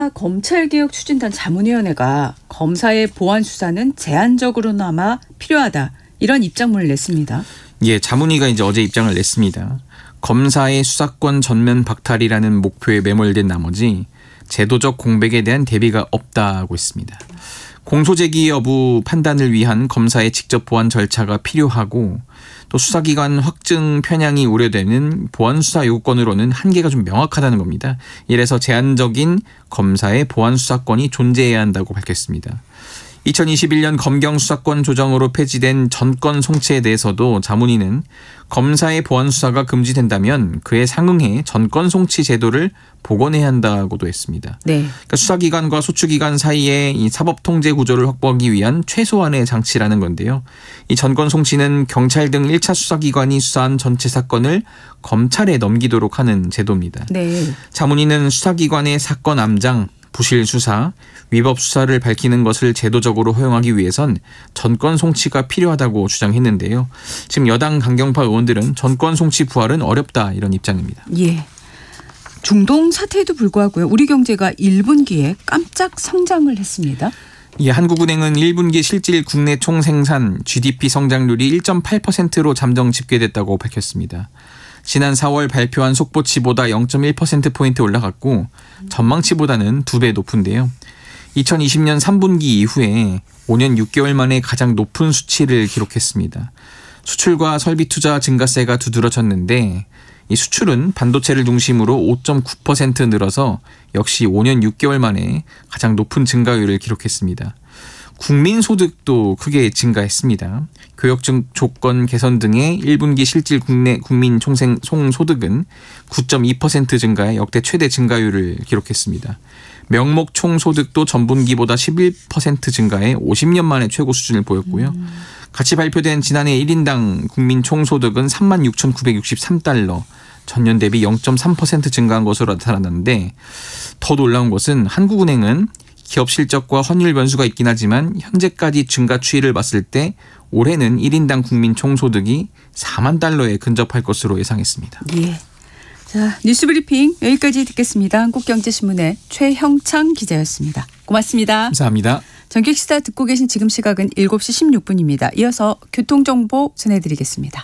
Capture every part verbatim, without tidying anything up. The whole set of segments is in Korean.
검찰개혁 추진단 자문위원회가 검사의 보안 수사는 제한적으로나마 필요하다. 이런 입장문을 냈습니다. 예, 자문위가 이제 어제 입장을 냈습니다. 검사의 수사권 전면 박탈이라는 목표에 매몰된 나머지 제도적 공백에 대한 대비가 없다고 했습니다. 공소 제기 여부 판단을 위한 검사의 직접 보안 절차가 필요하고 또 수사기관 확증 편향이 우려되는 보안 수사 요구권으로는 한계가 좀 명확하다는 겁니다. 이래서 제한적인 검사의 보안 수사권이 존재해야 한다고 밝혔습니다. 이천이십일 년 검경 수사권 조정으로 폐지된 전권 송치에 대해서도 자문위는 검사의 보안 수사가 금지된다면 그에 상응해 전권 송치 제도를 복원해야 한다고도 했습니다. 네. 그러니까 수사기관과 소추기관 사이에 이 사법 통제 구조를 확보하기 위한 최소한의 장치라는 건데요. 이 전권 송치는 경찰 등 일 차 수사기관이 수사한 전체 사건을 검찰에 넘기도록 하는 제도입니다. 네. 자문위는 수사기관의 사건 암장, 부실 수사, 위법 수사를 밝히는 것을 제도적으로 허용하기 위해선 전권 송치가 필요하다고 주장했는데요. 지금 여당 강경파 의원들은 전권 송치 부활은 어렵다 이런 입장입니다. 예. 중동 사태에도 불구하고요. 우리 경제가 일 분기에 깜짝 성장을 했습니다. 예, 한국은행은 일 분기 실질 국내 총생산 지디피 성장률이 일 점 팔 퍼센트로 잠정 집계됐다고 밝혔습니다. 지난 사월 발표한 속보치보다 영 점 일 퍼센트포인트 올라갔고 전망치보다는 두 배 높은데요. 이천이십 년 삼 분기 이후에 오 년 육 개월 만에 가장 높은 수치를 기록했습니다. 수출과 설비 투자 증가세가 두드러졌는데 이 수출은 반도체를 중심으로 오 점 구 퍼센트 늘어서 역시 오 년 육 개월 만에 가장 높은 증가율을 기록했습니다. 국민소득도 크게 증가했습니다. 교역 조건 개선 등의 일 분기 실질 국내 국민 총생 총소득은 구 점 이 퍼센트 증가해 역대 최대 증가율을 기록했습니다. 명목 총소득도 전분기보다 십일 퍼센트 증가해 오십 년 만에 최고 수준을 보였고요. 음. 같이 발표된 지난해 일 인당 국민 총소득은 삼만 육천구백육십삼 달러, 전년 대비 영 점 삼 퍼센트 증가한 것으로 나타났는데 더 놀라운 것은 한국은행은 기업 실적과 환율 변수가 있긴 하지만 현재까지 증가 추이를 봤을 때 올해는 일 인당 국민 총소득이 사만 달러에 근접할 것으로 예상했습니다. 예. 자, 뉴스브리핑 여기까지 듣겠습니다. 한국경제신문의 최형창 기자였습니다. 고맙습니다. 감사합니다. 전객시사 듣고 계신 지금 시각은 일곱 시 십육 분입니다. 이어서 교통정보 전해드리겠습니다.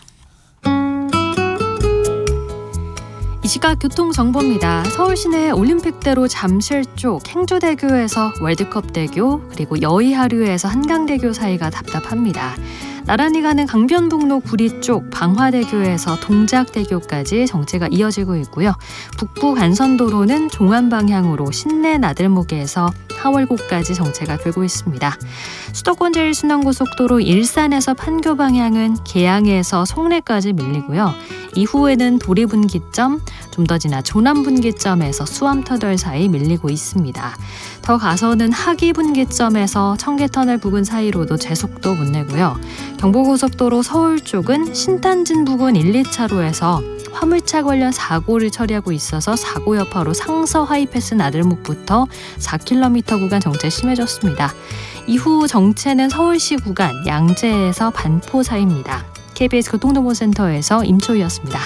이 시각 교통정보입니다. 서울 시내 올림픽대로 잠실 쪽 행주대교에서 월드컵대교 그리고 여의하류에서 한강대교 사이가 답답합니다. 나란히 가는 강변북로 구리 쪽 방화대교에서 동작대교까지 정체가 이어지고 있고요. 북부 간선도로는 종안 방향으로 신내 나들목에서 하월고까지 정체가 되고 있습니다. 수도권 제일 순환고속도로 일산에서 판교 방향은 계양에서 송내까지 밀리고요. 이후에는 도리분기점, 좀 더 지나 조남분기점에서 수암터널 사이 밀리고 있습니다. 더 가서는 하기분기점에서 청계터널 부근 사이로도 제속도 못 내고요. 경부고속도로 서울 쪽은 신탄진 부근 일, 이 차로에서 화물차 관련 사고를 처리하고 있어서 사고 여파로 상서 하이패스 나들목부터 사 킬로미터 구간 정체 심해졌습니다. 이후 정체는 서울시 구간 양재에서 반포 사이입니다. 케이비에스 교통정보센터에서 임초희였습니다.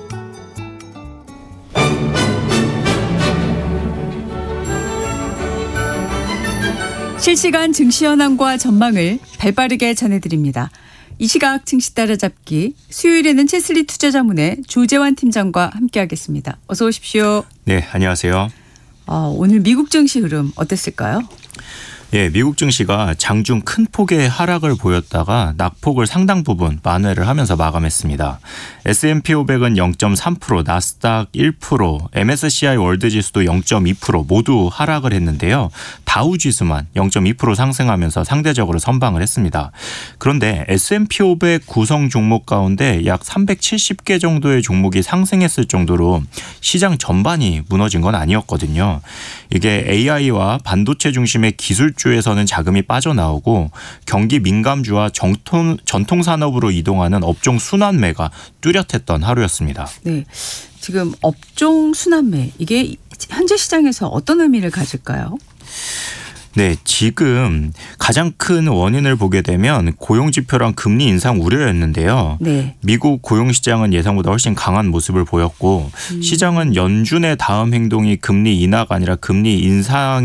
실시간 증시 현황과 전망을 발빠르게 전해드립니다. 이 시각 증시 따라잡기 수요일에는 채슬리 투자자문의 조재환 팀장과 함께하겠습니다. 어서 오십시오. 네, 안녕하세요. 어, 오늘 미국 증시 흐름 어땠을까요? 예, 미국 증시가 장중 큰 폭의 하락을 보였다가 낙폭을 상당 부분 만회를 하면서 마감했습니다. 에스 앤 피 오백은 영 점 삼 퍼센트, 나스닥 일 퍼센트, 엠 에스 씨 아이 월드지수도 영 점 이 퍼센트 모두 하락을 했는데요. 다우지수만 영 점 이 퍼센트 상승하면서 상대적으로 선방을 했습니다. 그런데 에스 앤 피 오백 구성 종목 가운데 약 삼백칠십 개 정도의 종목이 상승했을 정도로 시장 전반이 무너진 건 아니었거든요. 이게 에이아이와 반도체 중심의 기술주에서는 자금이 빠져나오고 경기 민감주와 정통, 전통산업으로 이동하는 업종 순환매가 뚜렷했던 하루였습니다. 네, 지금 업종 순환매 이게 현재 시장에서 어떤 의미를 가질까요? 네, 지금 가장 큰 원인을 보게 되면 고용지표랑 금리 인상 우려였는데요. 네. 미국 고용시장은 예상보다 훨씬 강한 모습을 보였고 음. 시장은 연준의 다음 행동이 금리 인하가 아니라 금리 인상